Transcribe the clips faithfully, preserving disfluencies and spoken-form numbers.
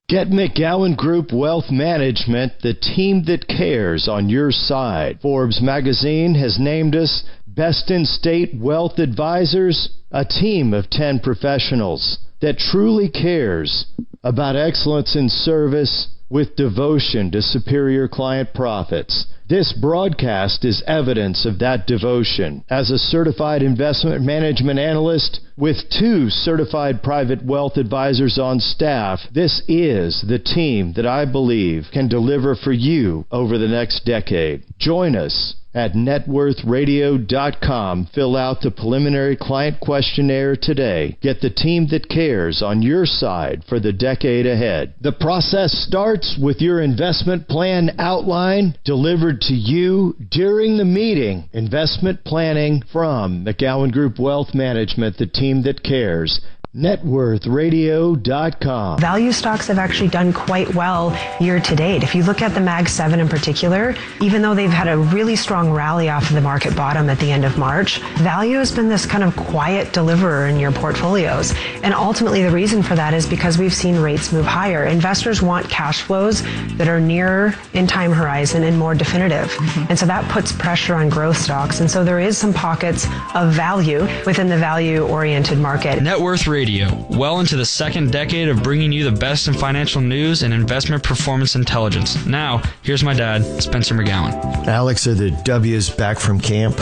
Get McGowan Group Wealth Management, the team that cares, on your side. Forbes magazine has named us Best in State Wealth Advisors, a team of ten professionals that truly cares about excellence in service with devotion to superior client profits. This broadcast is evidence of that devotion. As a certified investment management analyst with two certified private wealth advisors on staff, this is the team that I believe can deliver for you over the next decade. Join us at net worth radio dot com. Fill out the preliminary client questionnaire today. Get the team that cares on your side for the decade ahead. The process starts with your investment plan outline delivered to you during the meeting. Investment planning from McGowan Group Wealth Management, the team that cares. net worth radio dot com. Value stocks have actually done quite well year to date. If you look at the Mag seven in particular, even though they've had a really strong rally off of the market bottom at the end of March, value has been this kind of quiet deliverer in your portfolios. And ultimately the reason for that is because we've seen rates move higher. Investors want cash flows that are nearer in time horizon and more definitive. Mm-hmm. And so that puts pressure on growth stocks. And so there is some pockets of value within the value-oriented market. Net Worth Radio. Well into the second decade of bringing you the best in financial news and investment performance intelligence. Now, here's my dad, Spencer McGowan. Alex, are the W's back from camp?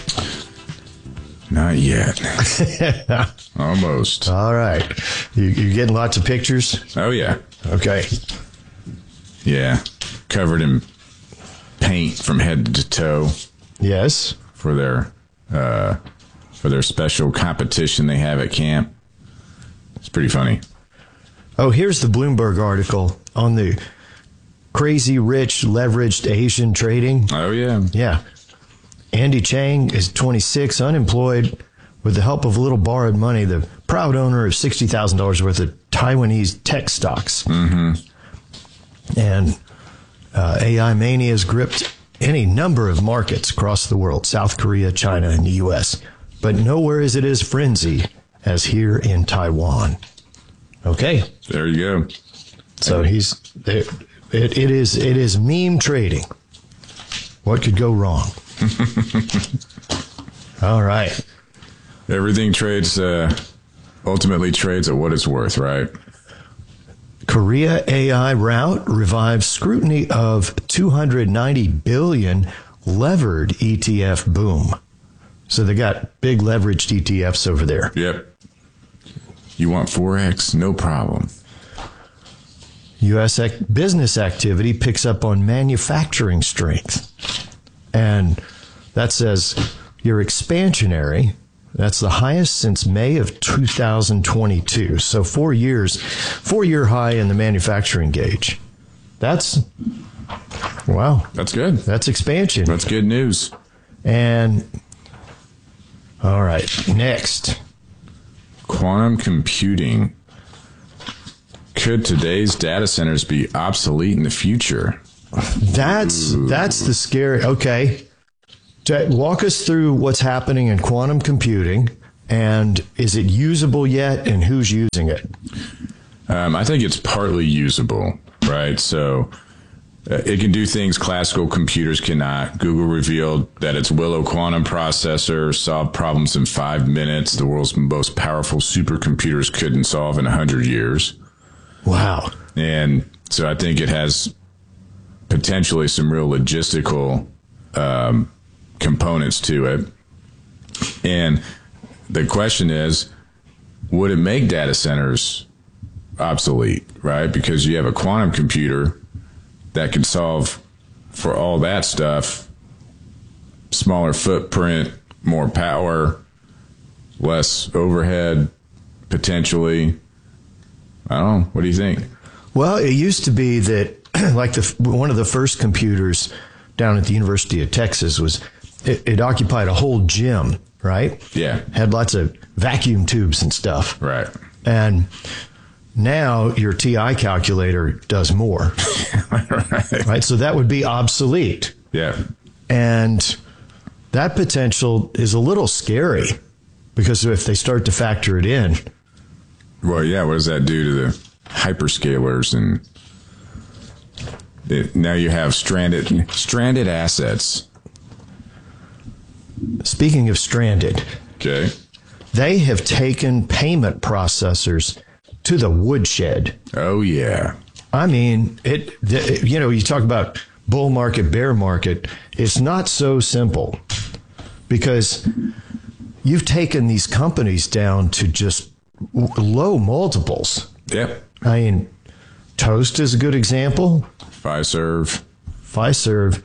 Not yet. Almost. All right. You, you're getting lots of pictures? Oh, yeah. Okay. Yeah. Covered in paint from head to toe. Yes. For their, uh, for their special competition they have at camp. It's pretty funny. Oh, here's the Bloomberg article on the crazy rich leveraged Asian trading. Oh, yeah. Yeah. Andy Chang is twenty-six, unemployed, with the help of a little borrowed money, the proud owner of sixty thousand dollars worth of Taiwanese tech stocks. Mm-hmm. And uh, A I mania has gripped any number of markets across the world, South Korea, China, and the U S. But nowhere is it as frenzy as here in Taiwan. Okay. There you go. So he's it, it, it is it is meme trading. What could go wrong? All right. Everything trades, uh, ultimately trades at what it's worth, right? Korea A I rout revives scrutiny of two hundred ninety billion levered E T F boom. So they got big leveraged E T Fs over there. Yep. You want four X? No problem. U S ac- business activity picks up on manufacturing strength. And that says you're expansionary. That's the highest since May of two thousand twenty-two. So four years, four-year high in the manufacturing gauge. That's, wow. That's good. That's expansion. That's good news. And, all right, next. Quantum computing. Could today's data centers be obsolete in the future? That's Ooh. that's the scary. Okay. Walk us through what's happening in quantum computing, and is it usable yet, and who's using it? Um, I think it's partly usable, right? So uh, it can do things classical computers cannot. Google revealed that its Willow quantum processor solved problems in five minutes the world's most powerful supercomputers couldn't solve in one hundred years. Wow. And so I think it has potentially some real logistical um, components to it. And the question is, would it make data centers obsolete, right? Because you have a quantum computer that can solve for all that stuff, smaller footprint, more power, less overhead, potentially. I don't know. What do you think? Well, it used to be that like the one of the first computers down at the University of Texas was it, it occupied a whole gym, right? Yeah. Had lots of vacuum tubes and stuff. Right. And now your T I calculator does more. Right. Right. So that would be obsolete. Yeah. And that potential is a little scary because if they start to factor it in. Well, yeah. What does that do to the hyperscalers, and it, now you have stranded stranded assets. Speaking of stranded, Okay. they have taken payment processors to the woodshed. Oh yeah. I mean, it. The, you know, you talk about bull market, bear market. It's not so simple, because you've taken these companies down to just low multiples. Yep. I mean, Toast is a good example. Fiserv, Fiserv,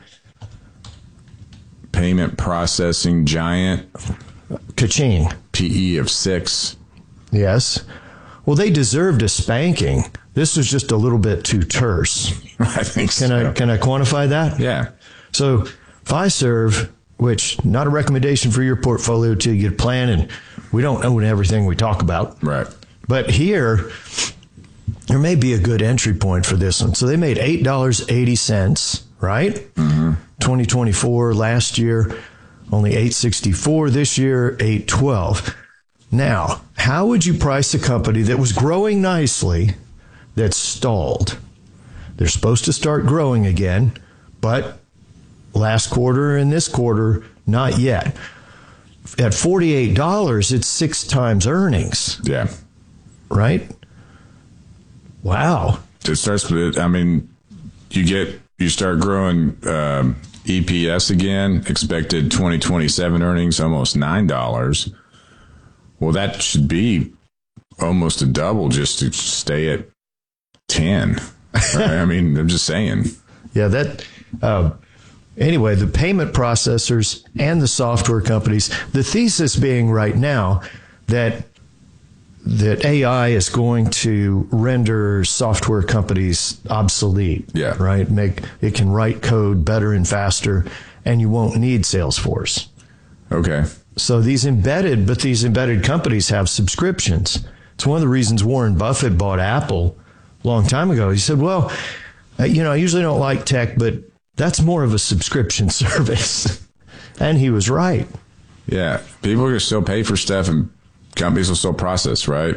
payment processing giant, ka-ching. P E of six. Yes. Well, they deserved a spanking. This was just a little bit too terse. I think Can so. I can I quantify that? Yeah. So Fiserv, which not a recommendation for your portfolio till you get a plan, and we don't own everything we talk about. Right. But here, there may be a good entry point for this one. So they made eight dollars and eighty cents, right? Mm-hmm. twenty twenty-four, last year, only eight dollars and sixty-four cents this year, eight dollars and twelve cents. Now, how would you price a company that was growing nicely that's stalled? They're supposed to start growing again, but last quarter and this quarter, not yet. At forty-eight dollars, it's six times earnings, Yeah. right? Wow. It starts with, I mean, you get, you start growing um, E P S again, expected twenty twenty-seven earnings, almost nine dollars. Well, that should be almost a double just to stay at ten. Right? I mean, I'm just saying. Yeah, that. Uh, anyway, the payment processors and the software companies. The thesis being right now that that A I is going to render software companies obsolete. Yeah. Right. Make it can write code better and faster, and you won't need Salesforce. Okay. So these embedded, but these embedded companies have subscriptions. It's one of the reasons Warren Buffett bought Apple a long time ago. He said, well, you know, I usually don't like tech, but that's more of a subscription service. And he was right. Yeah. People can still pay for stuff and companies will still process, right?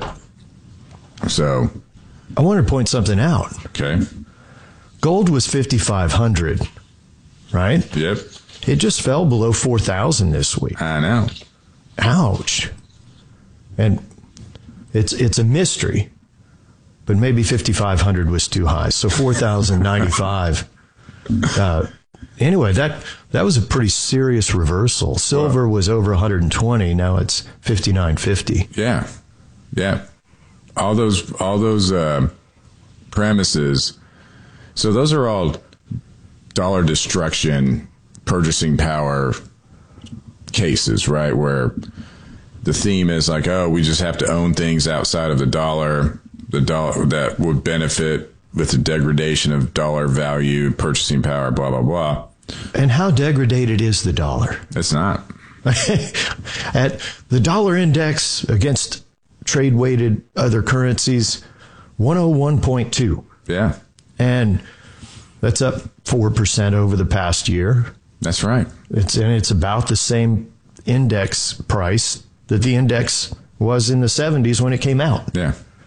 So. I want to point something out. Okay. Gold was fifty-five hundred, right? Yep. It just fell below four thousand this week. I know. Ouch. And it's it's a mystery, but maybe fifty-five hundred was too high. So four thousand ninety-five. uh, anyway, that that was a pretty serious reversal. Silver was over one hundred twenty. Now it's fifty-nine fifty. Yeah. Yeah. All those, all those uh, premises. So those are all dollar destruction, purchasing power cases, right? Where the theme is like, oh, we just have to own things outside of the dollar, the dollar that would benefit with the degradation of dollar value, purchasing power, blah, blah, blah. And how degraded is the dollar? It's not. At the dollar index against trade weighted other currencies, one oh one point two. Yeah. And that's up four percent over the past year. That's right. It's and it's about the same index price that the index was in the seventies when it came out. Yeah.